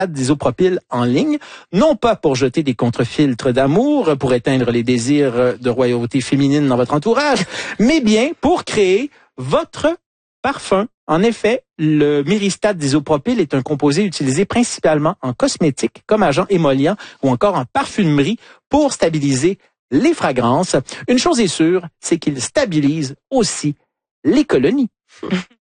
d'isopropyl en ligne, non pas pour jeter des contre-filtres d'amour, pour éteindre les désirs de royauté féminine dans votre entourage, mais bien pour créer votre parfum. En effet, le myristate d'isopropyl est un composé utilisé principalement en cosmétique, comme agent émollient ou encore en parfumerie pour stabiliser les fragrances. Une chose est sûre, c'est qu'il stabilise aussi les colonies.